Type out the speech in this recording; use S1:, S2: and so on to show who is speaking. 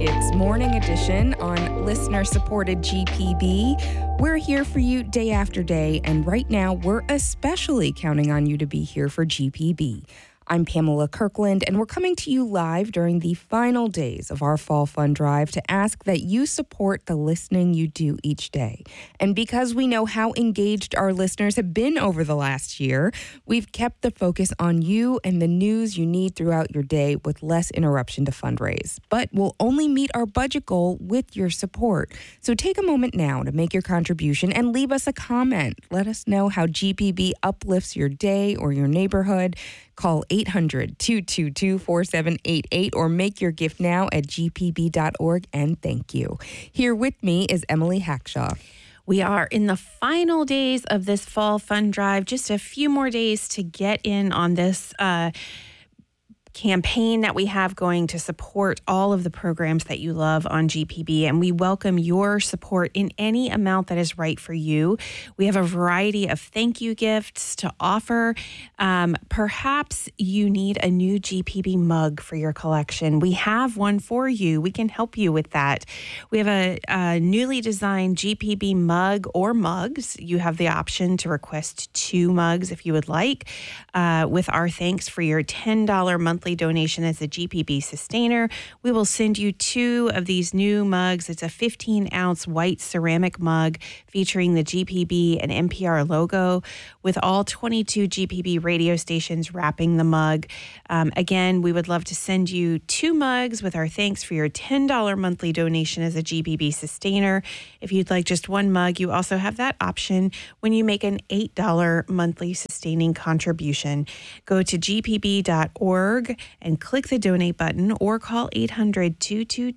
S1: It's Morning Edition on listener-supported GPB. We're here for you day after day, and right now we're especially counting on you to be here for GPB. I'm Pamela Kirkland, and we're coming to you live during the final days of our Fall Fund Drive to ask that you support the listening you do each day. And because we know how engaged our listeners have been over the last year, we've kept the focus on you and the news you need throughout your day with less interruption to fundraise. But we'll only meet our budget goal with your support. So take a moment now to make your contribution and leave us a comment. Let us know how GPB uplifts your day or your neighborhood. Call 800-222-4788 or make your gift now at gpb.org, and thank you. Here with me is Emily Hackshaw.
S2: We are in the final days of this Fall Fund Drive. Just a few more days to get in on this campaign that we have going to support all of the programs that you love on GPB, and we welcome your support in any amount that is right for you. We have a variety of thank you gifts to offer. Perhaps you need a new GPB mug for your collection. We have one for you. We can help you with that. We have a newly designed GPB mug or mugs. You have the option to request 2 mugs if you would like, with our thanks for your $10 monthly donation as a GPB sustainer. We will send you 2 of these new mugs. It's a 15-ounce white ceramic mug featuring the GPB and NPR logo with all 22 GPB radio stations wrapping the mug. Again, we would love to send you 2 mugs with our thanks for your $10 monthly donation as a GPB sustainer. If you'd like just 1 mug, you also have that option when you make an $8 monthly sustaining contribution. Go to gpb.org and click the donate button or call 800-222